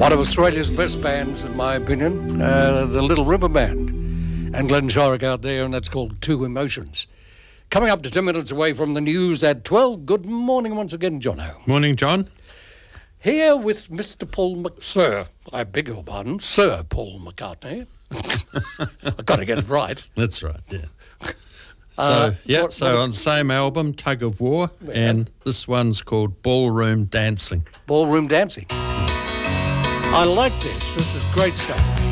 One of Australia's best bands, in my opinion, the Little River Band. And Glenn Shorrock out there, and that's called Two Emotions. Coming up to 10 minutes away from the news at 12. Good morning once again, Jono. Morning, John. Here with Mr. Sir Paul McCartney. I've got to get it right. That's right, yeah. So on the same album, Tug of War, and this one's called Ballroom Dancing. Ballroom Dancing. I like this. This is great stuff.